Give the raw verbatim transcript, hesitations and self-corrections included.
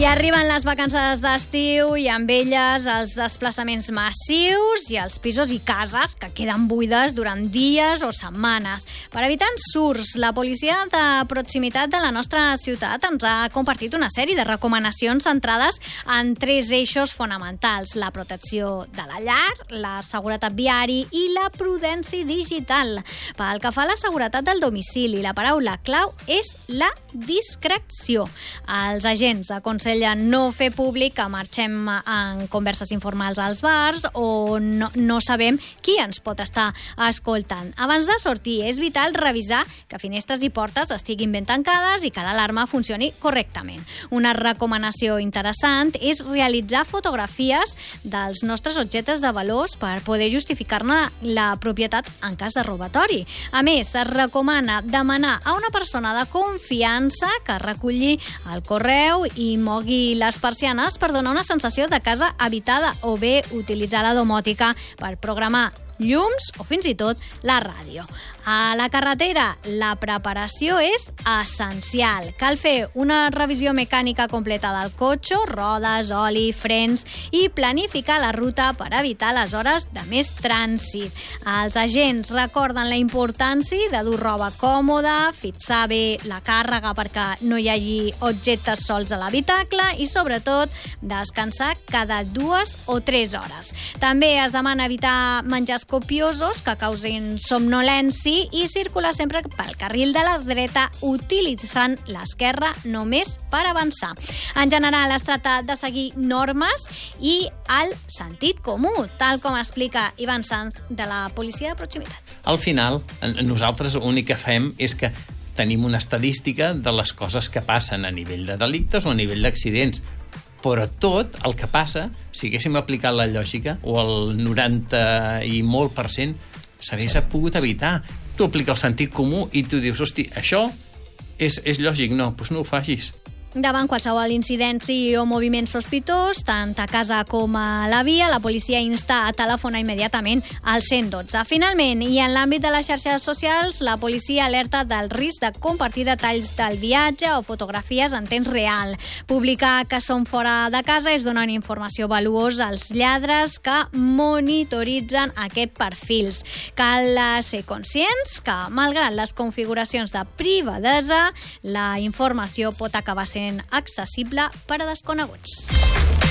I arriben les vacances d'estiu i amb elles els desplaçaments massius i els pisos i cases que queden buides durant dies o setmanes. Per evitar ensurts, la policia de proximitat de la nostra ciutat ens ha compartit una sèrie de recomanacions centrades en tres eixos fonamentals: la protecció de la llar, la seguretat viari i la prudència digital. Pel que fa a la seguretat del domicili, la paraula clau és la discreció. Els agents aconsellen no fer públic que marxem en converses informals als bars o no, no sabem qui ens pot estar escoltant. Abans de sortir és vital revisar que finestres i portes estiguin ben tancades i que l'alarma funcioni correctament. Una recomanació interessant és realitzar fotografies dels nostres objectes de valors per poder justificar-ne la propietat en cas de robatori. A més, es recomana demanar a una persona de confiança que reculli el correu i mogui les persianes per donar una sensació de casa habitada o bé utilitzar la domòtica per programar llums o fins i tot la ràdio. A la carretera, la preparació és essencial. Cal fer una revisió mecànica completa del cotxe, rodes, oli, frens i planificar la ruta per evitar les hores de més trànsit. Els agents recorden la importància de dur roba còmoda, fixar bé la càrrega perquè no hi hagi objectes sols a l'habitacle i, sobretot, descansar cada dues o tres hores. També es demana evitar menjars copiosos que causin somnolència i circular sempre pel carril de la dreta utilitzant l'esquerra només per avançar. En general, es tracta de seguir normes i el sentit comú, tal com explica Ivan Sanz de la policia de proximitat. Al final, nosaltres l'únic que fem és que tenim una estadística de les coses que passen a nivell de delictes o a nivell d'accidents, però tot el que passa, si haguéssim aplicat la lògica, o el noranta i molt per cent, s'hagués pogut evitar. Tu apliques el sentit comú i tu dius, hosti, això és, és lògic, no, doncs no ho facis. Davant qualsevol incidència o moviment sospitós, tant a casa com a la via, la policia insta a telefonar immediatament al cent dotze. Finalment, i en l'àmbit de les xarxes socials, la policia alerta del risc de compartir detalls del viatge o fotografies en temps real. Publicar que són fora de casa és donar informació valuosa als lladres que monitoritzen aquests perfils. Cal ser conscients que, malgrat les configuracions de privadesa, la informació pot acabar sent accessible per a desconeguts.